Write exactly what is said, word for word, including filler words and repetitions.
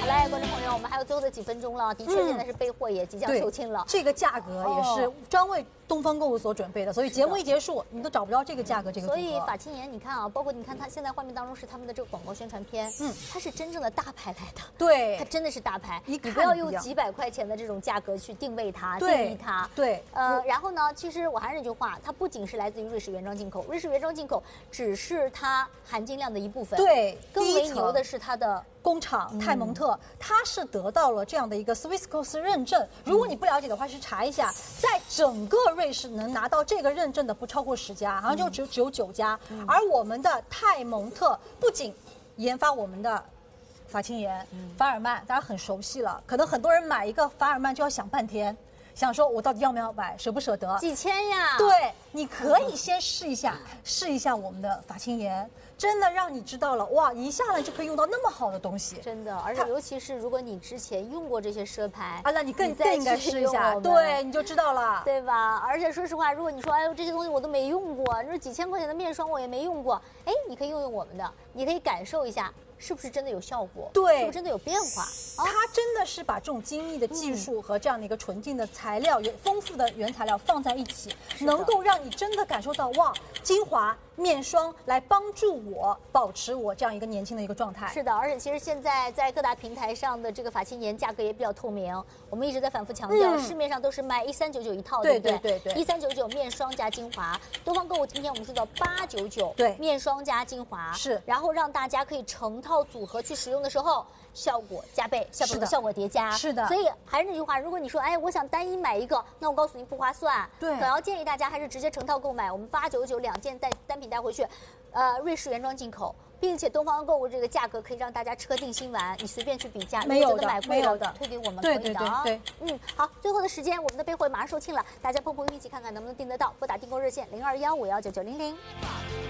好嘞，观众朋友，我们还有最后的几分钟了，的确现在是备货也即将售罄了。 这个价格也是专为东方购物所准备的，所以节目一结束，你都找不着这个价格这个组合。 所以法沁盐，你看啊，包括你看它现在画面当中是他们的这个广告宣传片，嗯，它是真正的大牌来的， 对， 它真的是大牌， 你不要用几百块钱的这种价格去定位它、定义它， 对， 呃，然后呢，其实我还是那句话，它不仅是来自于瑞士原装进口，瑞士原装进口只是它含金量的一部分， 对， 更为牛的是它的。 工厂泰蒙特，它是得到了这样的一个 Swisscos 认证。如果你不了解的话，去查一下，在整个瑞士能拿到这个认证的不超过十家，好像就只只有九家。而我们的泰蒙特不仅研发我们的法沁盐，法尔曼大家很熟悉了，可能很多人买一个法尔曼就要想半天。想说，我到底要不要买，舍不舍得？ 几千呀！ 对，你可以先试一下，试一下我们的法沁盐，真的让你知道了，哇，一下来就可以用到那么好的东西。 真的，而且尤其是如果你之前用过这些奢牌啊，那你更更应该试一下，对，你就知道了， 对吧？而且说实话，如果你说，哎呦，这些东西我都没用过，你说几千块钱的面霜我也没用过，哎，你可以用用我们的，你可以感受一下。是不是真的有效果？ 对， 是不是真的有变化？ 它真的是把这种精密的技术和这样的一个纯净的材料、有丰富的原材料放在一起，能够让你真的感受到哇，精华面霜来帮助我保持我这样一个年轻的一个状态。 是的，而且其实现在在各大平台上的这个法沁盐价格也比较透明，我们一直在反复强调，嗯、市面上都是卖一三九九一套， 对对不对？对对对， 一三九九面霜加精华，东方购物今天我们说到八九九， 对， 面霜加精华是， 然后让大家可以成套组合去使用的时候，效果加倍，效果效果叠加， 是的。 所以还是那句话，如果你说，哎，我想单一买一个，那我告诉你不划算， 对， 可要建议大家还是直接成套购买，我们八九九两件带单品带回去，呃，瑞士原装进口。并且东方购物这个价格可以让大家车定心丸，你随便去比价， 没有的， 买贵了的， 推给我们可以的啊。 对对对对，嗯，好，最后的时间，我们的备货马上售罄了，大家碰碰运气看看能不能订得到，拨打订购热线零二幺五幺九九零零。